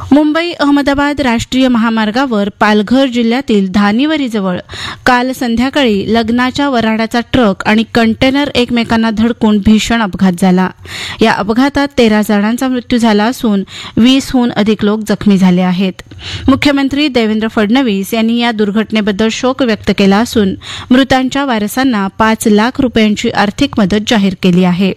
मुंबई अहमदाबाद राष्ट्रीय महामार्गावर पालघर जिल्ह्यातील धानिवरीजवळ काल संध्याकाळी लग्नाच्या वऱ्हाडाचा ट्रक आणि कंटेनर एकमेकांना धडकून भीषण अपघात झाला. या अपघातात 13 जणांचा मृत्यू झाला असून 20हून अधिक लोक जखमी झाले आहेत. मुख्यमंत्री देवेंद्र फडणवीस यांनी या दुर्घटनेबद्दल शोक व्यक्त केला असून मृतांच्या वारसांना 5 लाख रुपयांची आर्थिक मदत जाहीर केली आहे.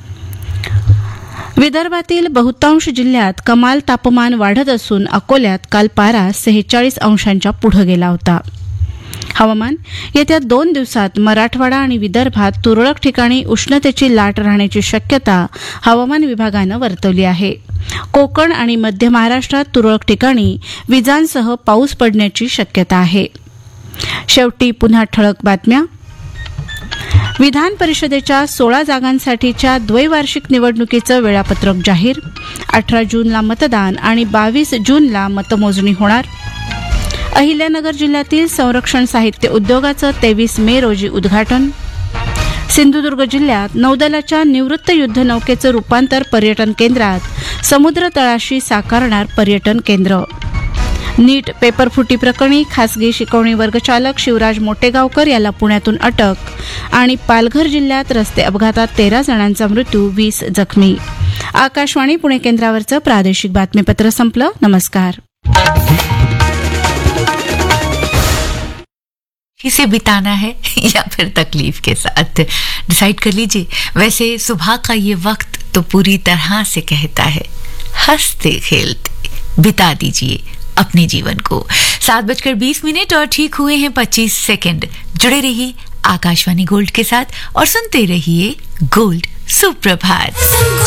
विदर्भातील बहुतांश जिल्ह्यात कमाल तापमान वाढत असून अकोल्यात काल पारा 46 अंशांच्या पुढे गेला होता. हवामान. येत्या 2 दिवसात मराठवाडा आणि विदर्भात तुरळक ठिकाणी उष्णतेची लाट राहण्याची शक्यता हवामान विभागानं वर्तवली आहे. कोकण आणि मध्य महाराष्ट्रात तुरळक ठिकाणी विजांसह पाऊस पडण्याची शक्यता आहे. शेवटी पुन्हा ठळक बातम्या. विधान परिषदेच्या 16 जागांसाठीच्या द्वैवार्षिक निवडणुकीचं वेळापत्रक जाहीर. 18 जूनला मतदान आणि 22 जूनला मतमोजणी होणार. अहिल्यानगर जिल्ह्यातील संरक्षण साहित्य उद्योगाचं 23 मे रोजी उद्घाटन. सिंधुदुर्ग जिल्ह्यात नौदलाच्या निवृत्त युद्धनौकेचं रूपांतर पर्यटन केंद्रात समुद्र तळाशी साकारणार पर्यटन केंद्र. नीट पेपरफुटी प्रकरणी खासगी शिकवणी वर्गचालक शिवराज मोटेगावकर याला पुण्यातून अटक आणि पालघर जिल्ह्यात रस्ते अपघातात 13 जणांचा मृत्यू, 20 जखमी. आकाशवाणी पुणे केंद्रावरचं प्रादेशिक बातमीपत्र संपलं. नमस्कार. इसे बिताना है या फिर तकलीफ के साथ, डिसाइड कर लीजिए. वैसे सुबह का ये वक्त तो पूरी तरह से कहता है हंसते खेलते बिता दीजिए अपने जीवन को. 7:20 और ठीक हुए हैं 25 सेकंड. जुड़े रहिए आकाशवाणी गोल्ड के साथ और सुनते रहिए गोल्ड सुप्रभात.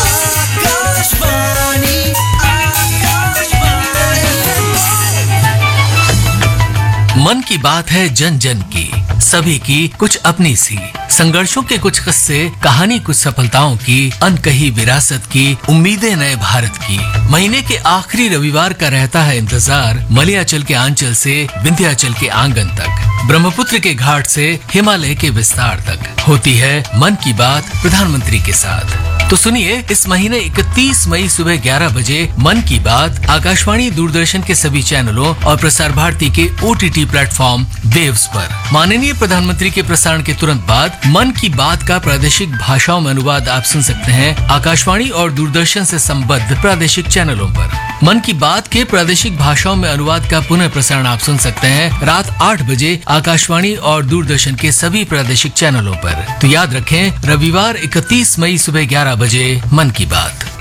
मन की बात है जन जन की, सभी की कुछ अपनी सी. संघर्षों के कुछ किस्से, कहानी कुछ सफलताओं की, अनकही विरासत की, उम्मीदें नए भारत की. महीने के आखिरी रविवार का रहता है इंतजार. मलयाचल के आंचल से विंध्याचल के आंगन तक, ब्रह्मपुत्र के घाट से हिमालय के विस्तार तक होती है मन की बात प्रधानमंत्री के साथ. तो सुनिए इस महीने 31 मई सुबह 11 बजे मन की बात आकाशवाणी दूरदर्शन के सभी चैनलों और प्रसार भारती के OTT प्लेटफॉर्म वेव्स पर. माननीय प्रधानमंत्री के प्रसारण के तुरंत बाद मन की बात का प्रादेशिक भाषाओं में अनुवाद आप सुन सकते हैं आकाशवाणी और दूरदर्शन से संबद्ध प्रादेशिक चैनलों पर. मन की बात के प्रादेशिक भाषाओं में अनुवाद का पुनः प्रसारण आप सुन सकते हैं रात 8 बजे आकाशवाणी और दूरदर्शन के सभी प्रादेशिक चैनलों पर. तो याद रखें रविवार 31 मई सुबह 11 बजे मन की बात.